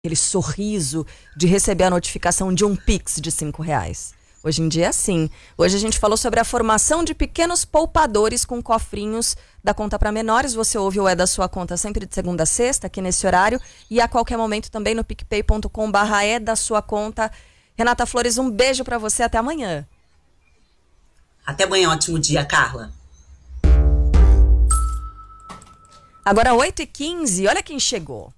aquele sorriso de receber a notificação de um Pix de R$ 5. Hoje em dia é assim. Hoje a gente falou sobre a formação de pequenos poupadores com cofrinhos da conta para menores. Você ouve o É da Sua Conta sempre de segunda a sexta, aqui nesse horário. E a qualquer momento também no picpay.com/É da Sua Conta. Renata Flores, um beijo para você. Até amanhã. Até amanhã. Ótimo dia, Carla. Agora 8h15. Olha quem chegou.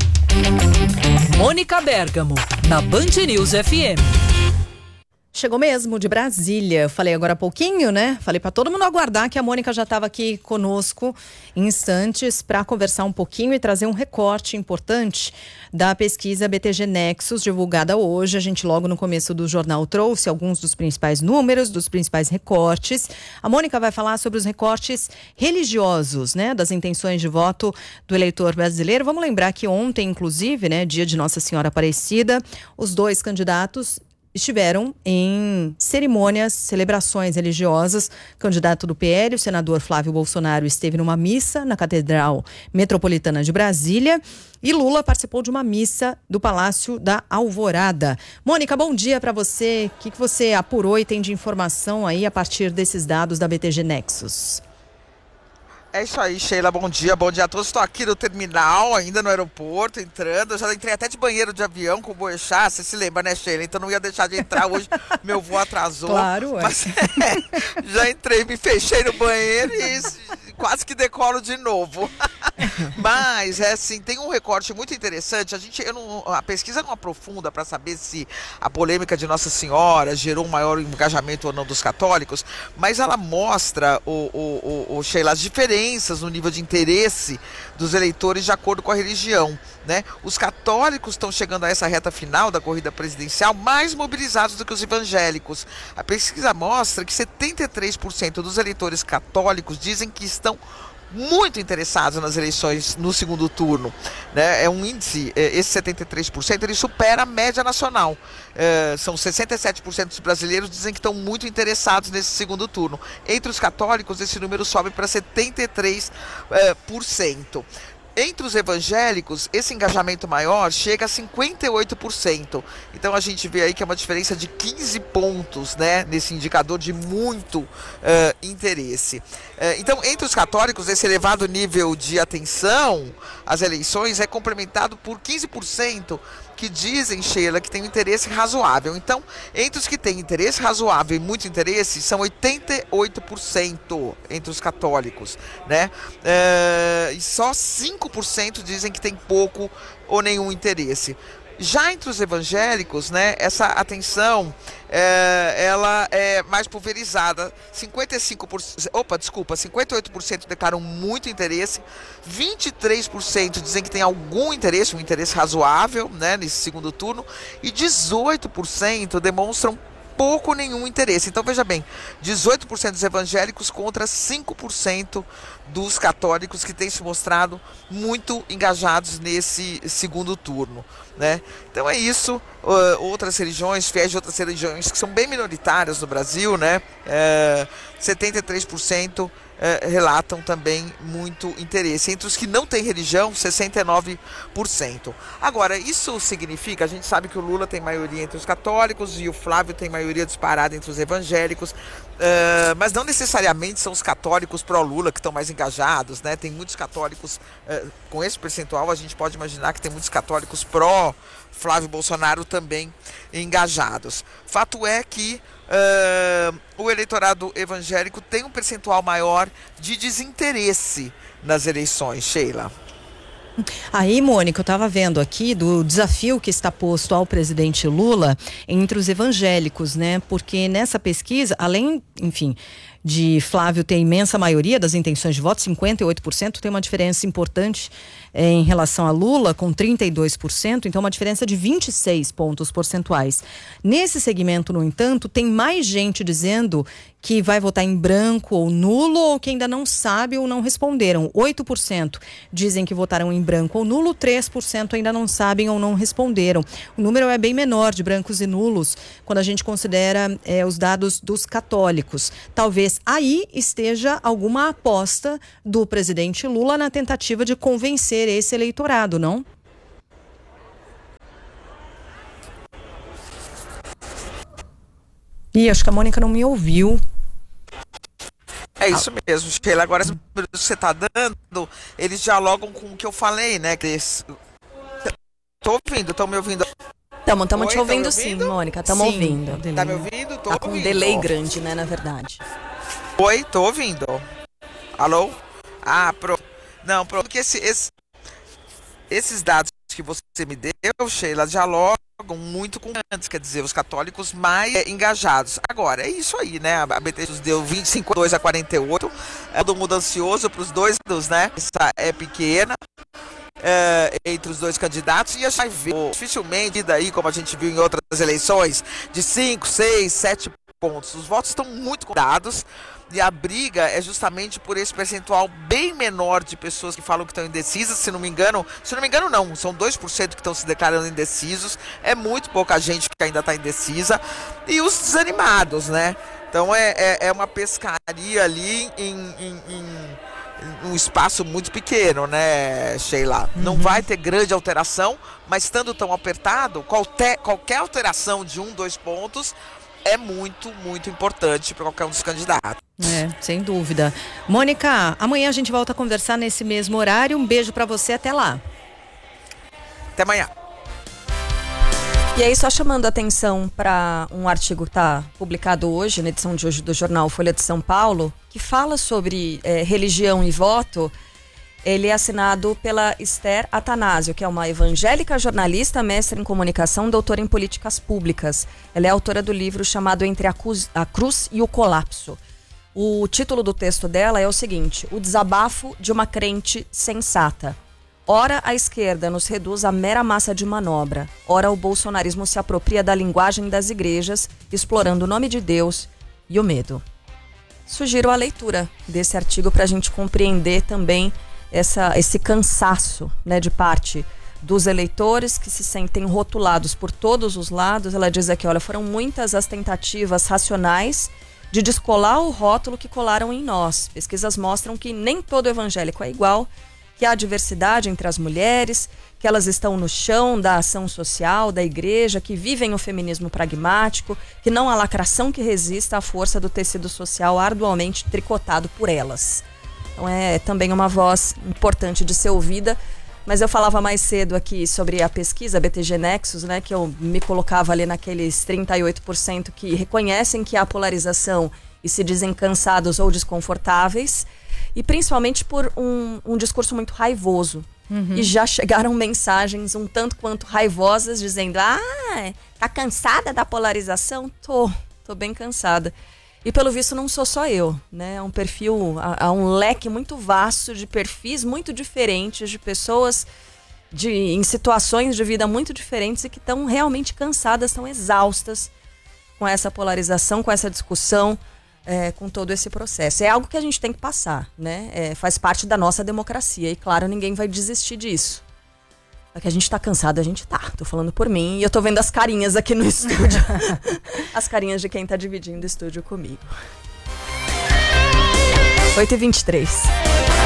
Mônica Bergamo, na Band News FM. Chegou mesmo, de Brasília. Falei agora há pouquinho, né? Falei para todo mundo aguardar que a Mônica já estava aqui conosco em instantes para conversar um pouquinho e trazer um recorte importante da pesquisa BTG Nexus, divulgada hoje. A gente logo no começo do jornal trouxe alguns dos principais números, dos principais recortes. A Mônica vai falar sobre os recortes religiosos, né? Das intenções de voto do eleitor brasileiro. Vamos lembrar que ontem, inclusive, né? Dia de Nossa Senhora Aparecida, os dois candidatos estiveram em cerimônias, celebrações religiosas. O candidato do PL, o senador Flávio Bolsonaro, esteve numa missa na Catedral Metropolitana de Brasília e Lula participou de uma missa do Palácio da Alvorada. Mônica, bom dia para você. O que você apurou e tem de informação aí a partir desses dados da BTG Nexus? É isso aí, Sheila, bom dia a todos. Estou aqui no terminal, ainda no aeroporto, entrando. Eu já entrei até de banheiro de avião com o Boechat, você se lembra, né, Sheila? Então não ia deixar de entrar hoje, meu voo atrasou. Claro, mas já entrei, me fechei no banheiro e quase que decolo de novo. Mas, assim, tem um recorte muito interessante. A pesquisa não aprofunda para saber se a polêmica de Nossa Senhora gerou um maior engajamento ou não dos católicos, mas ela mostra, Sheila, as diferenças no nível de interesse dos eleitores de acordo com a religião, né? Os católicos estão chegando a essa reta final da corrida presidencial mais mobilizados do que os evangélicos. A pesquisa mostra que 73% dos eleitores católicos dizem que estão muito interessados nas eleições no segundo turno, né? É um índice, esse 73%, ele supera a média nacional. São 67% dos brasileiros dizem que estão muito interessados nesse segundo turno. Entre os católicos, esse número sobe para 73%. Entre os evangélicos, esse engajamento maior chega a 58%. Então a gente vê aí que é uma diferença de 15 pontos, né, nesse indicador de muito interesse. Então, entre os católicos, esse elevado nível de atenção às eleições é complementado por 15% que dizem, Sheila, que tem um interesse razoável. Então, entre os que têm interesse razoável e muito interesse, são 88% entre os católicos, né? E só 5% dizem que tem pouco ou nenhum interesse. Já entre os evangélicos, né, essa atenção, ela é mais pulverizada. 58% declaram muito interesse, 23% dizem que tem algum interesse, um interesse razoável, né, nesse segundo turno, e 18% demonstram pouco ou nenhum interesse. Então, veja bem, 18% dos evangélicos contra 5% dos católicos que têm se mostrado muito engajados nesse segundo turno, né? Então é isso. Outras religiões, fiéis de outras religiões que são bem minoritárias no Brasil, né? 73% relatam também muito interesse. Entre os que não têm religião, 69%. Agora, isso significa, a gente sabe que o Lula tem maioria entre os católicos e o Flávio tem maioria disparada entre os evangélicos, mas não necessariamente são os católicos pró-Lula que estão mais engajados, né? Tem muitos católicos, com esse percentual a gente pode imaginar que tem muitos católicos pró-Flávio Bolsonaro também engajados. Fato é que o eleitorado evangélico tem um percentual maior de desinteresse nas eleições, Sheila. Aí, Mônica, eu estava vendo aqui do desafio que está posto ao presidente Lula entre os evangélicos, né? Porque nessa pesquisa, além, enfim, de Flávio ter a imensa maioria das intenções de voto, 58%, tem uma diferença importante em relação a Lula, com 32%, então uma diferença de 26 pontos percentuais. Nesse segmento, no entanto, tem mais gente dizendo que vai votar em branco ou nulo, ou que ainda não sabe ou não responderam. 8% dizem que votaram em branco ou nulo, 3% ainda não sabem ou não responderam. O número é bem menor de brancos e nulos quando a gente considera os dados dos católicos. Talvez aí esteja alguma aposta do presidente Lula na tentativa de convencer esse eleitorado, não? Ih, acho que a Mônica não me ouviu. É isso mesmo, Sheila. Agora, os números que você está dando, eles dialogam com o que eu falei, né? Tô ouvindo, estão me ouvindo? Tamo Oi, te ouvindo me sim, ouvindo? Mônica, tamo Sim, ouvindo. Tá me ouvindo? Tô Tá com um ouvindo. delay grande, né, na verdade. Oi, tô ouvindo. Alô? Ah, pronto. Não, pronto, que esses dados que você me deu, Sheila, dialogam muito com antes, quer dizer, os católicos mais engajados. Agora, é isso aí, né? A BT deu 25,2 a 48, todo mundo ansioso para os dois lados, né? Essa é pequena. Entre os dois candidatos, e a gente vai ver dificilmente daí, como a gente viu em outras eleições, de 5, 6, 7 pontos. Os votos estão muito contados e a briga é justamente por esse percentual bem menor de pessoas que falam que estão indecisas. Se não me engano não, são 2% que estão se declarando indecisos, é muito pouca gente que ainda está indecisa, e os desanimados, né? Então é uma pescaria ali em um espaço muito pequeno, né, Sheila? Não vai ter grande alteração, mas estando tão apertado, qualquer alteração de 1, 2 pontos é muito, muito importante para qualquer um dos candidatos. Sem dúvida. Mônica, amanhã a gente volta a conversar nesse mesmo horário. Um beijo para você, até lá. Até amanhã. E aí, só chamando a atenção para um artigo que está publicado hoje, na edição de hoje do jornal Folha de São Paulo, que fala sobre religião e voto. Ele é assinado pela Esther Atanásio, que é uma evangélica jornalista, mestre em comunicação, doutora em políticas públicas. Ela é autora do livro chamado Entre a Cruz e o Colapso. O título do texto dela é o seguinte: O desabafo de uma crente sensata. Ora a esquerda nos reduz a mera massa de manobra, ora o bolsonarismo se apropria da linguagem das igrejas, explorando o nome de Deus e o medo. Sugiro a leitura desse artigo para a gente compreender também esse cansaço, né, de parte dos eleitores que se sentem rotulados por todos os lados. Ela diz aqui, olha, foram muitas as tentativas racionais de descolar o rótulo que colaram em nós. Pesquisas mostram que nem todo evangélico é igual, que há diversidade entre as mulheres, que elas estão no chão da ação social, da igreja, que vivem o feminismo pragmático, que não há lacração que resista à força do tecido social arduamente tricotado por elas. Então é também uma voz importante de ser ouvida. Mas eu falava mais cedo aqui sobre a pesquisa BTG Nexus, né, que eu me colocava ali naqueles 38% que reconhecem que há polarização e se dizem cansados ou desconfortáveis, e principalmente por um discurso muito raivoso. E já chegaram mensagens um tanto quanto raivosas dizendo: tá cansada da polarização? Tô bem cansada. E pelo visto não sou só eu, né? É um perfil, há um leque muito vasto de perfis muito diferentes, de pessoas em situações de vida muito diferentes e que estão realmente cansadas, estão exaustas com essa polarização, com essa discussão, com todo esse processo. É algo que a gente tem que passar, né? Faz parte da nossa democracia e, claro, ninguém vai desistir disso. É que a gente tá cansado, a gente tá. Tô falando por mim e eu tô vendo as carinhas aqui no estúdio. As carinhas de quem tá dividindo o estúdio comigo. 8h23.